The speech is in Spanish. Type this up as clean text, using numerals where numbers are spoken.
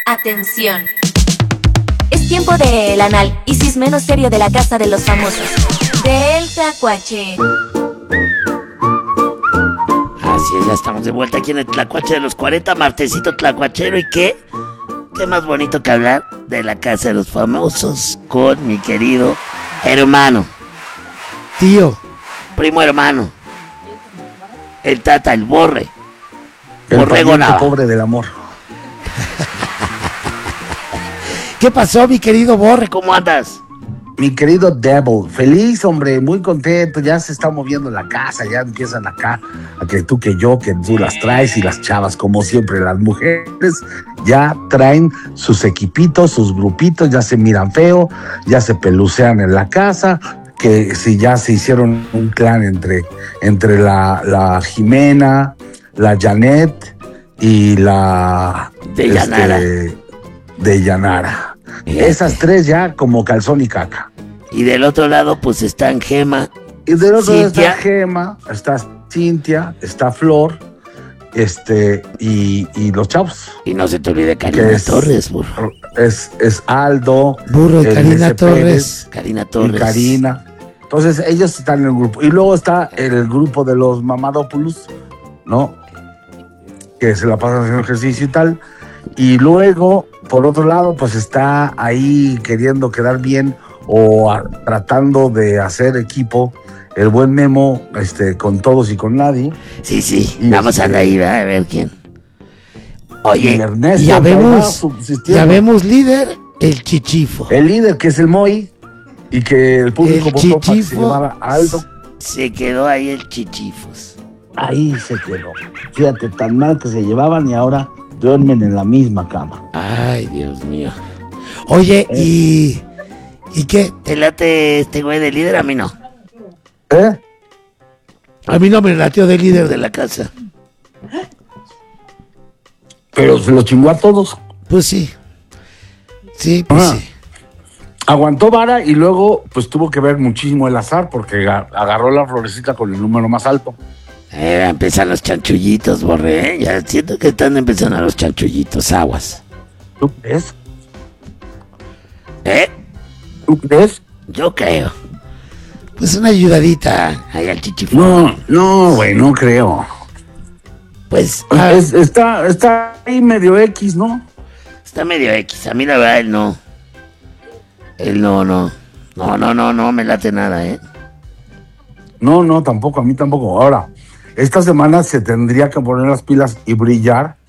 Atención. Es tiempo de El análisis menos serio de la casa de los famosos. Del Tlacuache. Así es, ya estamos de vuelta aquí en el Tlacuache de los 40, martesito tlacuachero. ¿Y qué? Qué más bonito que hablar de la casa de los famosos con mi querido hermano, tío, primo hermano, el Tata, el Borre, El Borrego pariente Nava. pobre del amor. ¿qué pasó, mi querido Borre? ¿Cómo andas? Mi querido Devil, feliz, hombre, muy contento, ya se está moviendo la casa, ya empiezan acá, a que tú, que yo, que tú las traes, y las chavas, como siempre, las mujeres, ya traen sus equipitos, sus grupitos, ya se miran feo, ya se pelucean en la casa, que si ya se hicieron un clan entre la Jimena, la Janet y la... De Yanara. de Yanara. Fíjate. Esas tres ya como calzón y caca. Y del otro lado, pues están Gema, Y del otro lado Cintia. está Gema, está Cintia, está Flor, y los chavos. y no se te olvide Karina Que es- Torres, burro. Es Burro Aldo, y el Karina Nese Torres. Pérez Karina y Torres. Karina. Entonces ellos están en el grupo. Y luego está el grupo de los Mamadopoulos, ¿no? Que se la pasan haciendo ejercicio y tal. Y luego, por otro lado, pues está ahí queriendo quedar bien o tratando de hacer equipo el buen Memo, con todos y con nadie. Sí, sí, Y vamos a ir a ver quién. Y Oye, Ernesto Ya que va vemos, subsistiendo. ya vemos líder, el Chichifo. El líder, que es el Moy, y que el público El votó para que se Chichifo. llevara a Aldo. se quedó ahí el Chichifos. Ahí se quedó. Fíjate, tan mal que se llevaban y ahora duermen en la misma cama. Ay, Dios mío. Oye, ¿y qué? ¿Te late este güey de líder? A mí no. ¿Eh? A mí no me latió de líder De la casa. Pero se los chingó a todos. Pues sí. Sí, pues Ah. sí. Aguantó vara y luego pues tuvo que ver muchísimo el azar porque agarró la florecita con el número más alto. Empiezan los chanchullitos, Borre. Ya siento que están empezando los chanchullitos, aguas. ¿Tú crees? ¿Eh? ¿Tú crees? Yo creo. Pues una ayudadita. Ahí al Chichifo. No, güey, no creo. Pues Está ahí medio X, ¿no? está medio X. A mí la verdad, él no. Él no. No me late nada, ¿eh? No, tampoco, a mí tampoco. Ahora, esta semana se tendría que poner las pilas y brillar